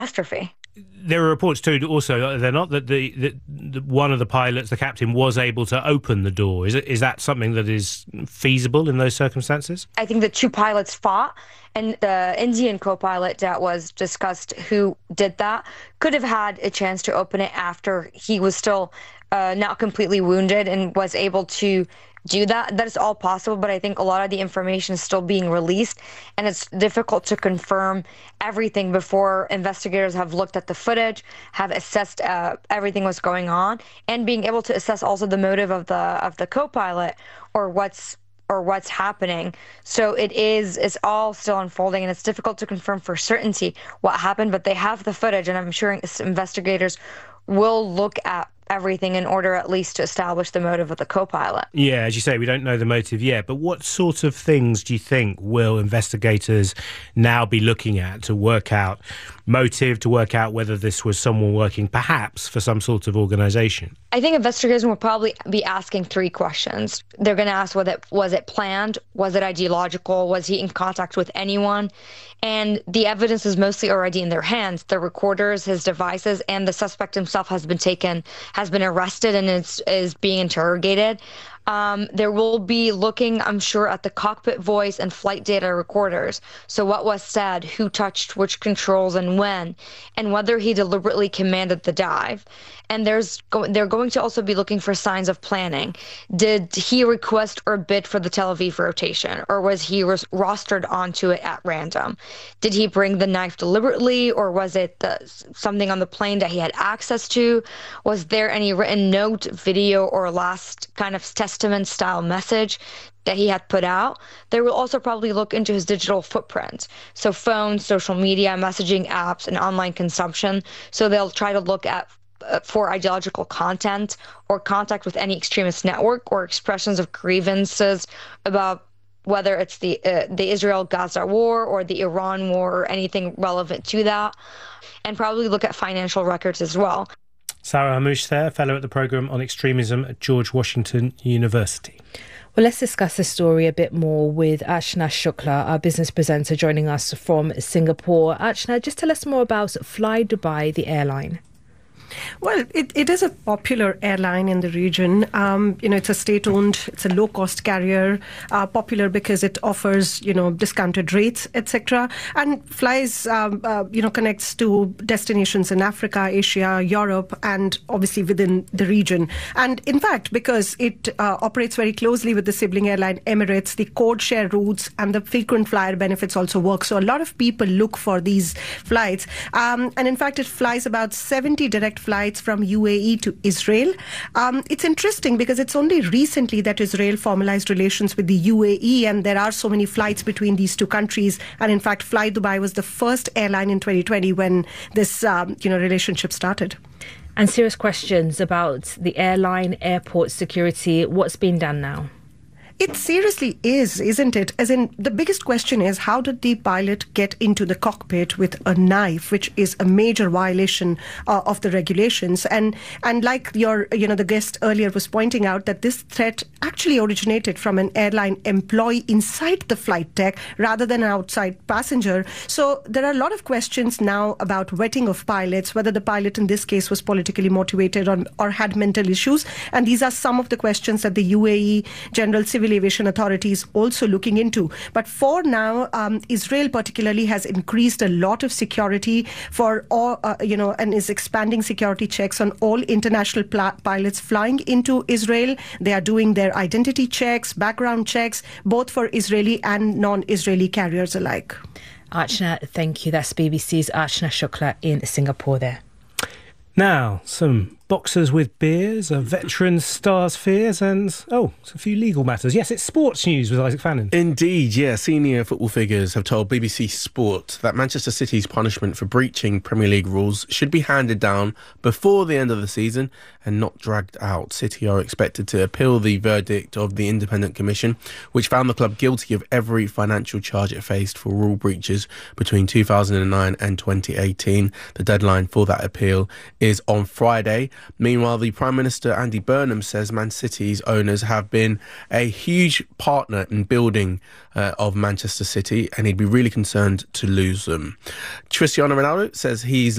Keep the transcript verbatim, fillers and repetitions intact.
catastrophe. There are reports too, also, they're not that the, the, the one of the pilots, the captain, was able to open the door. Is it, is that something that is feasible in those circumstances? I think the two pilots fought, and the Indian co-pilot that was discussed who did that could have had a chance to open it after he was still uh, not completely wounded and was able to do that. That is all possible, but I think a lot of the information is still being released, and it's difficult to confirm everything before investigators have looked at the footage, have assessed uh, everything what's going on, and being able to assess also the motive of the of the co-pilot or what's or what's happening. So it is it's all still unfolding, and it's difficult to confirm for certainty what happened, but they have the footage, and I'm sure investigators will look at everything in order at least to establish the motive of the co-pilot. Yeah, as you say, we don't know the motive yet, but what sort of things do you think will investigators now be looking at to work out motive, to work out whether this was someone working perhaps for some sort of organisation? I think investigators will probably be asking three questions. They're going to ask whether it, was it planned, was it ideological, was he in contact with anyone? And the evidence is mostly already in their hands. The recorders, his devices, and the suspect himself has been taken, has been arrested and is, is being interrogated. Um, there will be looking, I'm sure, at the cockpit voice and flight data recorders. So what was said, who touched which controls and when, and whether he deliberately commanded the dive. And there's go- they're going to also be looking for signs of planning. Did he request or bid for the Tel Aviv rotation, or was he ros- rostered onto it at random? Did he bring the knife deliberately, or was it the, something on the plane that he had access to? Was there any written note, video, or last kind of testament style message that he had put out? They will also probably look into his digital footprint. So phones, social media, messaging apps, and online consumption. So they'll try to look at uh, for ideological content or contact with any extremist network or expressions of grievances about whether it's the uh, the Israel-Gaza war or the Iran war or anything relevant to that, and probably look at financial records as well. Sarah Hamouche there, fellow at the Programme on Extremism at George Washington University. Well, let's discuss this story a bit more with Archana Shukla, our business presenter, joining us from Singapore. Archana, just tell us more about Fly Dubai, the airline. Well, it, it is a popular airline in the region. Um, you know, it's a state-owned, it's a low-cost carrier, uh, popular because it offers, you know, discounted rates, et cetera, and flies, um, uh, you know, connects to destinations in Africa, Asia, Europe, and obviously within the region. And in fact, because it uh, operates very closely with the sibling airline Emirates, the code share routes and the frequent flyer benefits also work. So a lot of people look for these flights. Um, and in fact, it flies about seventy direct flights from U A E to Israel. Um, it's interesting because it's only recently that Israel formalized relations with the U A E, and there are so many flights between these two countries. And in fact, Fly Dubai was the first airline in twenty twenty when this um, you know, relationship started. And serious questions about the airline, airport security. What's being done now? It seriously is, isn't it? As in, the biggest question is, how did the pilot get into the cockpit with a knife, which is a major violation uh, of the regulations? And and like your, you know, the guest earlier was pointing out, that this threat actually originated from an airline employee inside the flight deck rather than an outside passenger. So there are a lot of questions now about vetting of pilots, whether the pilot in this case was politically motivated or, or had mental issues. And these are some of the questions that the U A E General Civil Aviation Authority is also looking into. But for now, um, Israel particularly has increased a lot of security for all, uh, you know, and is expanding security checks on all international pl- pilots flying into Israel. They are doing their identity checks, background checks, both for Israeli and non-Israeli carriers alike. Archana, thank you. That's B B C's Archana Shukla in Singapore there. Now, some boxers with beers, a veteran star's fears, and, oh, a few legal matters. Yes, it's sports news with Isaac Fannin. Indeed, yeah. Senior football figures have told B B C Sport that Manchester City's punishment for breaching Premier League rules should be handed down before the end of the season and not dragged out. City are expected to appeal the verdict of the Independent Commission, which found the club guilty of every financial charge it faced for rule breaches between two thousand nine and twenty eighteen. The deadline for that appeal is on Friday. Meanwhile, the Prime Minister, Andy Burnham, says Man City's owners have been a huge partner in building uh, of Manchester City, and he'd be really concerned to lose them. Cristiano Ronaldo says he's